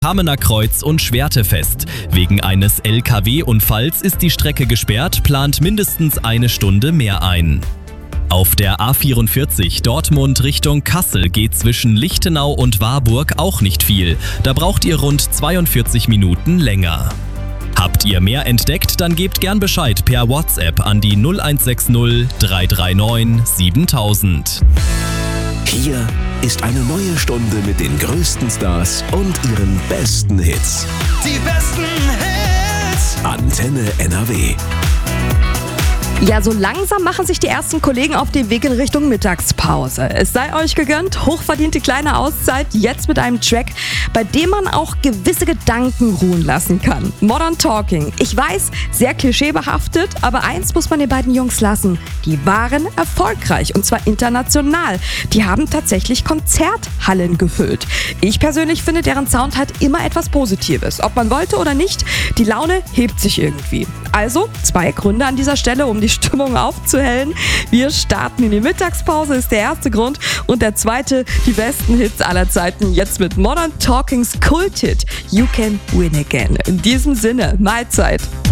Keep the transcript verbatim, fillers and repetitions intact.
Hamener Kreuz und Schwertefest. Wegen eines L K W-Unfalls ist die Strecke gesperrt, plant mindestens eine Stunde mehr ein. Auf der A vierundvierzig Dortmund Richtung Kassel geht zwischen Lichtenau und Warburg auch nicht viel. Da braucht ihr rund zweiundvierzig Minuten länger. Habt ihr mehr entdeckt, dann gebt gern Bescheid per WhatsApp an die null eins sechs null drei drei neun siebentausend. Hier ist eine neue Stunde mit den größten Stars und ihren besten Hits. Die besten Hits. Antenne N R W. Ja, so langsam machen sich die ersten Kollegen auf den Weg in Richtung Mittagspause. Es sei euch gegönnt, hochverdiente kleine Auszeit, jetzt mit einem Track, bei dem man auch gewisse Gedanken ruhen lassen kann. Modern Talking. Ich weiß, sehr klischeebehaftet, aber eins muss man den beiden Jungs lassen. Die waren erfolgreich und zwar international. Die haben tatsächlich Konzerthallen gefüllt. Ich persönlich finde, deren Sound hat immer etwas Positives. Ob man wollte oder nicht, die Laune hebt sich irgendwie. Also, zwei Gründe an dieser Stelle, um die Stimmung aufzuhellen. Wir starten in die Mittagspause, ist der erste Grund. Und der zweite, die besten Hits aller Zeiten, jetzt mit Modern Talkings Kulthit You Can Win Again. In diesem Sinne, Mahlzeit.